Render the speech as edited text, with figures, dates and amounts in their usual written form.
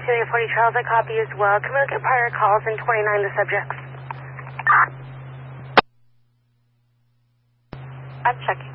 240 Charles, I copy as well. Can we look at prior calls and 29 the subjects? I'm checking.